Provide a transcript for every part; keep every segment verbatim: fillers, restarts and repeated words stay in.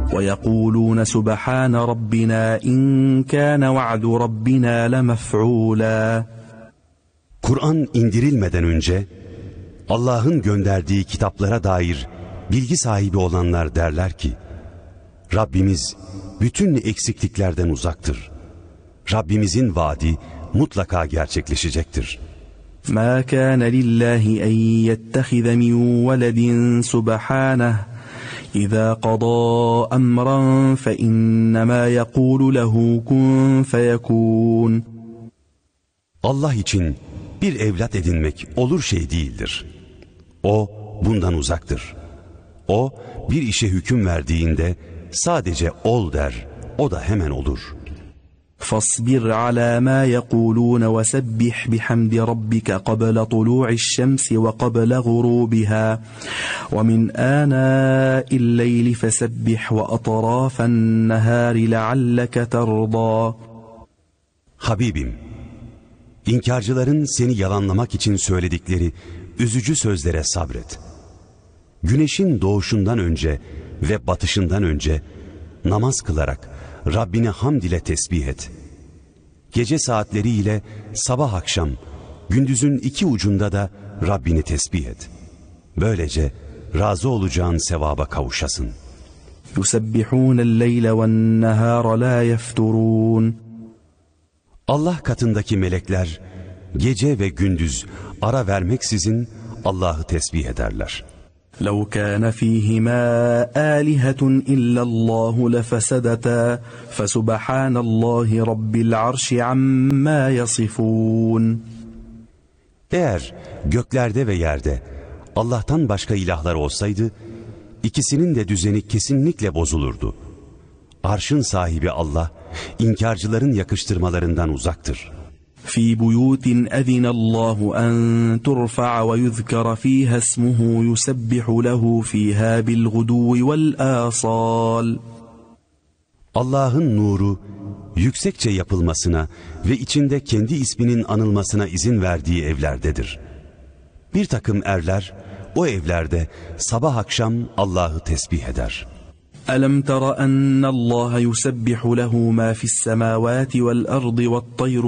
وَيَقُولُونَ سُبْحَانَ رَبِّنَا إِنْ كَانَ وَعْدُ رَبِّنَا لَمَفْعُولًا. Kur'an indirilmeden önce Allah'ın gönderdiği kitaplara dair bilgi sahibi olanlar derler ki, Rabbimiz bütün eksikliklerden uzaktır. Rabbimizin vaadi mutlaka gerçekleşecektir. مَا كَانَ لِلَّهِ أَنْ يَتَّخِذَ مِنْ وَلَدٍ سُبْحَانَهُ إِذَا قَضَى أَمْرًا فَإِنَّمَا يَقُولُ لَهُ كُنْ فَيَكُونُ. Allah için bir evlat edinmek olur şey değildir. O bundan uzaktır. O bir işe hüküm verdiğinde sadece ol der, o da hemen olur. فاصبر على ما يقولون وسبح بحمد ربك قبل طلوع الشمس وقبل غروبها ومن آناء الليل فسبح وأطراف النهار لعلك ترضى. Habibim, İnkarcıların seni yalanlamak için söyledikleri üzücü sözlere sabret. Güneşin doğuşundan önce ve batışından önce namaz kılarak Rabbine hamd ile tesbih et. Gece saatleriyle sabah akşam, gündüzün iki ucunda da Rabbini tesbih et. Böylece razı olacağın sevaba kavuşasın. يُسَبِّحُونَ اللَّيْلَ وَالنَّهَارَ لَا يَفْتُرُونَ. Allah katındaki melekler gece ve gündüz ara vermeksizin Allah'ı tesbih ederler. لَوْ كَانَ فِيهِمَا آلِهَةٌ إِلَّا اللّٰهُ لَفَسَدَتَا فَسُبْحَانَ اللّٰهِ رَبِّ الْعَرْشِ عَمَّا يَصِفُونَ. Eğer göklerde ve yerde Allah'tan başka ilahlar olsaydı, ikisinin de düzeni kesinlikle bozulurdu. Arşın sahibi Allah, inkarcıların yakıştırmalarından uzaktır. في بيوت أذن الله أن ترفع ويذكر فيها اسمه يسبح له فيها بالغدو والآصال. Allah'ın nuru yüksekçe yapılmasına ve içinde kendi isminin anılmasına izin verdiği evlerdedir. Bir takım erler o evlerde sabah akşam Allah'ı tesbih eder. أَلَمْ تَرَ أَنَّ اللّٰهَ يُسَبِّحُ لَهُ مَا فِي السَّمَاوَاتِ وَالْأَرْضِ وَالطَّيْرُ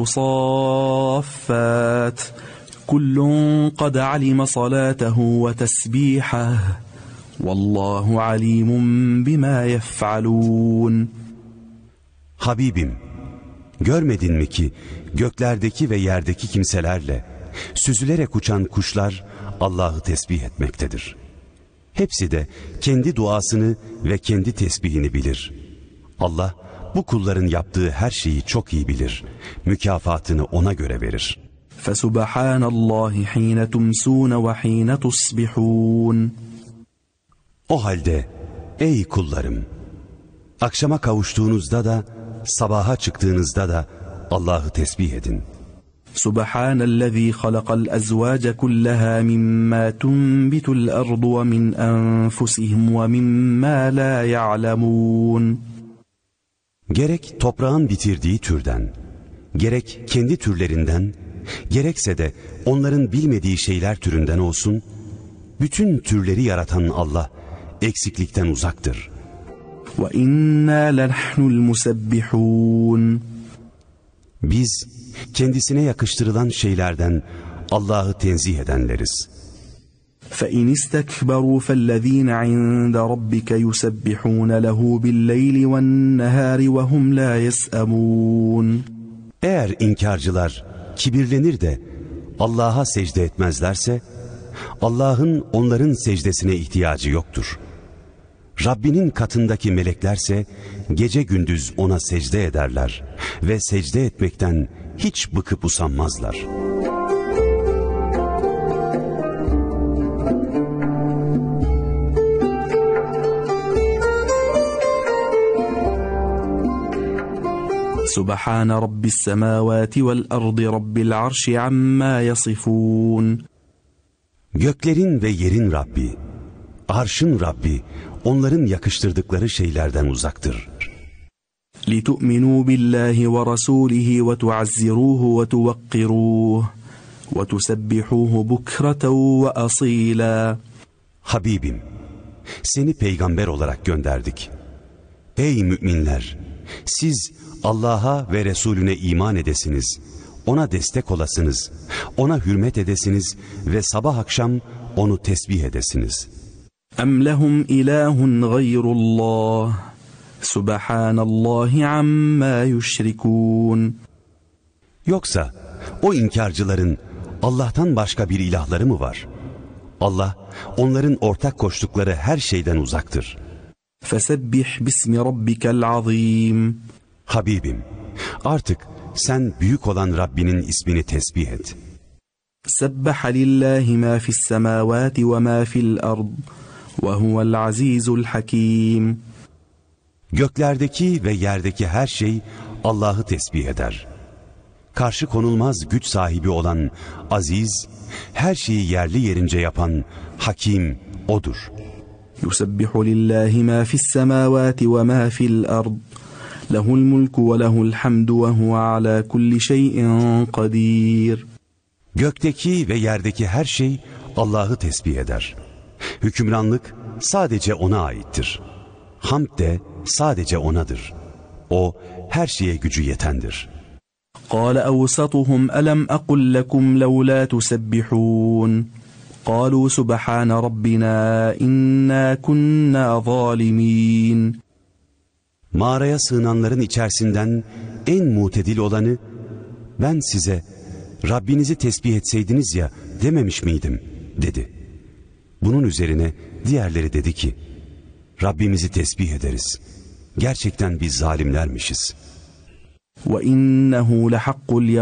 صَافَّاتٍ كُلٌّ قَدْ عَلِمَ صَلَاتَهُ وَتَسْبِيحَهُ وَاللّٰهُ عَلِيمٌ بِمَا يَفْعَلُونَ. Habibim, görmedin mi ki göklerdeki ve yerdeki kimselerle süzülerek uçan kuşlar Allah'ı tesbih etmektedir. Hepsi de kendi duasını ve kendi tesbihini bilir. Allah bu kulların yaptığı her şeyi çok iyi bilir. Mükafatını ona göre verir. فَسُبْحَانَ اللّٰهِ حِينَ تُمْسُونَ وَحِينَ تُصْبِحُونَ. O halde ey kullarım, akşama kavuştuğunuzda da sabaha çıktığınızda da Allah'ı tesbih edin. سبحان الذي خلق الأزواج كلها مما تنبت الأرض ومن أنفسهم ومما لا يعلمون. Gerek toprağın bitirdiği türden, gerek kendi türlerinden, gerekse de onların bilmediği şeyler türünden olsun, bütün türleri yaratan Allah eksiklikten uzaktır. وَإِنَّا لَنَحْنُ الْمُسَبِّحُونَ. Biz kendisine yakıştırılan şeylerden Allah'ı tenzih edenleriz. فَإِنِ اسْتَكْبَرُوا فَالَّذ۪ينَ عِنْدَ رَبِّكَ يُسَبِّحُونَ لَهُ بِاللَّيْلِ وَالنَّهَارِ وَهُمْ لَا يَسْأَمُونَ. Eğer inkarcılar kibirlenir de Allah'a secde etmezlerse, Allah'ın onların secdesine ihtiyacı yoktur. Rabbinin katındaki meleklerse gece gündüz ona secde ederler ve secde etmekten hiç bıkıp usanmazlar. Subhane Rabbis semavati vel ardı Rabbil arşi amma yasifun. Göklerin ve yerin Rabbi, arşın Rabbi, onların yakıştırdıkları şeylerden uzaktır. لِتُؤْمِنُوا بِاللّٰهِ وَرَسُولِهِ وَتُعَزِّرُوهُ وَتُوَقِّرُوهُ وَتُسَبِّحُوهُ بُكْرَةً وَأَصِيلًا. Habibim, seni peygamber olarak gönderdik. Ey müminler! Siz Allah'a ve Resulüne iman edesiniz, ona destek olasınız, ona hürmet edesiniz ve sabah akşam onu tesbih edesiniz. أَمْ لَهُمْ إِلَٰهٌ غَيْرُ اللّٰهِ سُبْحَانَ اللّٰهِ عَمَّا يُشْرِكُونَ. Yoksa o inkarcıların Allah'tan başka bir ilahları mı var? Allah onların ortak koştukları her şeyden uzaktır. فَسَبِّحْ بِاسْمِ رَبِّكَ الْعَظِيمِ. Habibim, artık sen büyük olan Rabbinin ismini tesbih et. سَبَّحَ لِلّٰهِ مَا فِي السَّمَاوَاتِ وَمَا فِي الْأَرْضِ وَهُوَ الْعَزِيزُ الْحَكِيمُ. Göklerdeki ve yerdeki her şey Allah'ı tesbih eder. Karşı konulmaz güç sahibi olan aziz, her şeyi yerli yerince yapan hakim O'dur. يُسَبِّحُ لِلّٰهِ مَا فِي السَّمَاوَاتِ وَمَا فِي الْأَرْضِ لَهُ الْمُلْكُ وَلَهُ الْحَمْدُ وَهُوَ عَلَى كُلِّ شَيْءٍ قَدِيرٌ. Gökteki ve yerdeki her şey Allah'ı tesbih eder. Hükümranlık sadece O'na aittir. Hamd de sadece O'nadır. O her şeye gücü yetendir. قال أوسطهم ألم أقل لكم لولا تسبحون قالوا سبحان ربنا إنا كنا ظالمين. Mağaraya sığınanların içerisinden en mutedil olanı, ben size Rabbinizi tesbih etseydiniz ya dememiş miydim dedi. Bunun üzerine diğerleri dedi ki, Rabbimizi tesbih ederiz. Gerçekten biz zalimlermişiz. وَإِنَّهُ لَحَقُّ